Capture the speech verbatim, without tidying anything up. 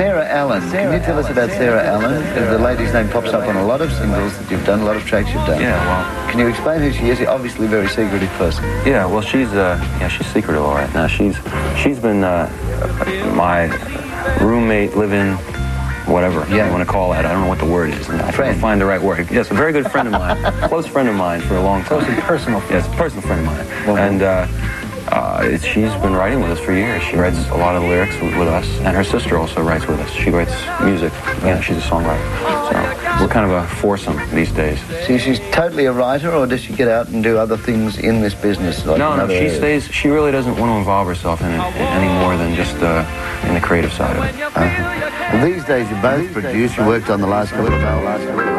Sarah Allen. Can you tell us about Sarah Allen? The lady's name pops up on a lot of singles that you've done, a lot of tracks you've done. Yeah, well... Can you explain who she is? Obviously a very secretive person. Yeah, well, she's, uh, yeah, she's secretive, all right. Now, she's, she's been, uh, my roommate, live-in, whatever yeah. you want to call that. I don't know what the word is. I can't find the right word. Yes, a very good friend of mine, close friend of mine for a long time. Close and personal friend. Yes, a personal friend of mine. Well, and, uh, Uh, it, she's been writing with us for years. She writes a lot of the lyrics with, with us, and her sister also writes with us. She writes music. You know, she's a songwriter. So we're kind of a foursome these days. See, she's totally a writer, or does she get out and do other things in this business? Like no, no, she areas? stays. She really doesn't want to involve herself in it any more than just uh, in the creative side of it. Uh-huh. Well, these days you both produce. You worked on the last couple of albums.